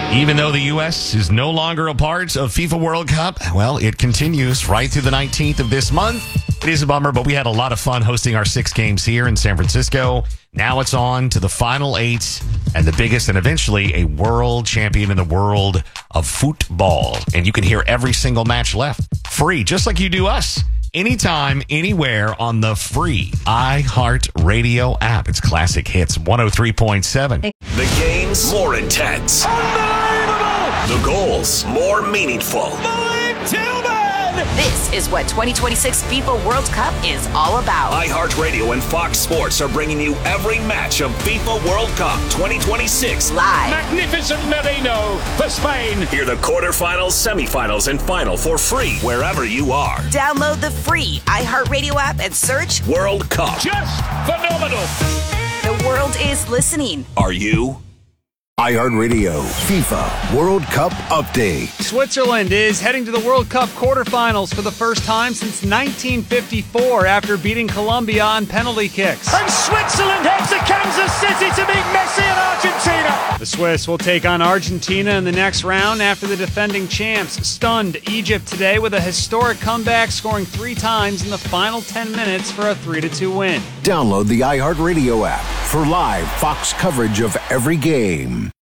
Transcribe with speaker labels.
Speaker 1: Even though the U.S. is no longer a part of FIFA World Cup, well, it continues right through the 19th of this month. It is a bummer, but we had a lot of fun hosting our 6 games here in San Francisco. Now it's on to the final 8 and the biggest and eventually a world champion in the world of football. And you can hear every single match left free, just like you do us. Anytime, anywhere on the free iHeartRadio app. It's Classic Hits 103.7.
Speaker 2: The games more intense.
Speaker 3: Unbelievable!
Speaker 2: The goals more meaningful.
Speaker 3: Mike Tillman!
Speaker 4: This is what 2026 FIFA World Cup is all about.
Speaker 2: iHeartRadio and Fox Sports are bringing you every match of FIFA World Cup 2026
Speaker 4: Live.
Speaker 3: Magnificent Merino for Spain.
Speaker 2: Hear the quarterfinals, semifinals, and final for free wherever you are.
Speaker 4: Download the free iHeartRadio app and search
Speaker 2: World Cup.
Speaker 3: Just phenomenal.
Speaker 4: The world is listening.
Speaker 2: Are you?
Speaker 5: iHeartRadio FIFA World Cup Update.
Speaker 6: Switzerland is heading to the World Cup quarterfinals for the first time since 1954 after beating Colombia on penalty kicks.
Speaker 3: And Switzerland heads to Kansas City to meet Messi and Argentina.
Speaker 6: The Swiss will take on Argentina in the next round after the defending champs stunned Egypt today with a historic comeback, scoring 3 times in the final 10 minutes for a 3-2 win.
Speaker 5: Download the iHeartRadio app for live Fox coverage of every game.